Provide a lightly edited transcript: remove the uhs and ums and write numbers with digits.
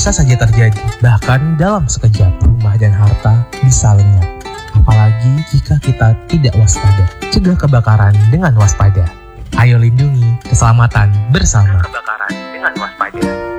bisa saja terjadi. Bahkan dalam sekejap, rumah dan harta bisa lenyap. Apalagi jika kita tidak waspada. Cegah kebakaran dengan waspada. Ayo lindungi keselamatan bersama. Kebakaran dengan waspada.